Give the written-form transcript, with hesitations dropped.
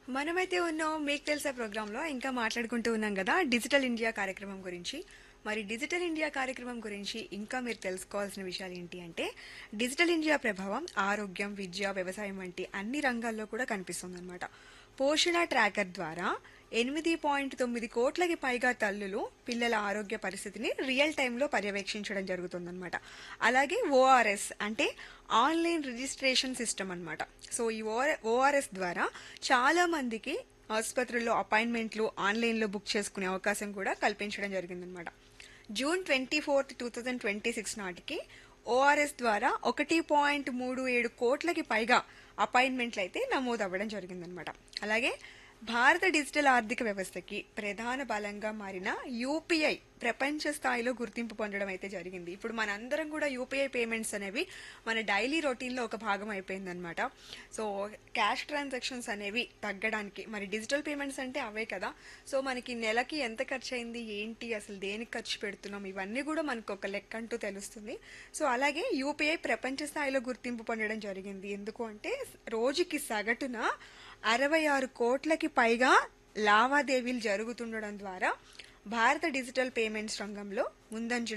మనమైతే ఉన్నాం మీకు తెలుసా ప్రోగ్రాంలో ఇంకా మాట్లాడుకుంటూ ఉన్నాం కదా డిజిటల్ ఇండియా కార్యక్రమం గురించి. మరి డిజిటల్ ఇండియా కార్యక్రమం గురించి ఇంకా మీరు తెలుసుకోవాల్సిన విషయాలు ఏంటి అంటే డిజిటల్ ఇండియా ప్రభావం ఆరోగ్యం, విద్య, వ్యవసాయం వంటి అన్ని రంగాల్లో కూడా కనిపిస్తుందన్నమాట. పోషణ ట్రాకర్ ద్వారా 8.9 కోట్లకి పైగా తల్లులు పిల్లల ఆరోగ్య పరిస్థితిని రియల్ టైంలో పర్యవేక్షించడం జరుగుతుందన్నమాట. అలాగే ఓఆర్ఎస్ అంటే ఆన్లైన్ రిజిస్ట్రేషన్ సిస్టమ్ అన్నమాట. సో ఈ ఓఆర్ఎస్ ద్వారా చాలా మందికి ఆసుపత్రుల్లో అపాయింట్మెంట్లు ఆన్లైన్లో బుక్ చేసుకునే అవకాశం కూడా కల్పించడం జరిగిందనమాట. జూన్ 24, 2026 నాటికి ఓఆర్ఎస్ ద్వారా 1.37 కోట్లకి పైగా అపాయింట్మెంట్లు అయితే నమోదు అవ్వడం జరిగిందనమాట. అలాగే భారత డిజిటల్ ఆర్థిక వ్యవస్థకి ప్రధాన బలంగా మారిన యూపీఐ ప్రపంచ స్థాయిలో గుర్తింపు పొందడం అయితే జరిగింది. ఇప్పుడు మనందరం కూడా యూపీఐ పేమెంట్స్ అనేవి మన డైలీ రొటీన్లో ఒక భాగం అయిపోయిందనమాట. సో క్యాష్ ట్రాన్సాక్షన్స్ అనేవి తగ్గడానికి మరి డిజిటల్ పేమెంట్స్ అంటే అవే కదా. సో మనకి నెలకి ఎంత ఖర్చు అయింది, ఏంటి, అసలు దేనికి ఖర్చు పెడుతున్నాం, ఇవన్నీ కూడా మనకు ఒక లెక్క అంటూ తెలుస్తుంది. సో అలాగే యూపీఐ ప్రపంచ స్థాయిలో గుర్తింపు పొందడం జరిగింది. ఎందుకు అంటే రోజుకి సగటున 66 కోట్లకి పైగా లావాదేవీలు జరుగుతుండడం ద్వారా భారత డిజిటల్ పేమెంట్స్ రంగంలో ముందంజ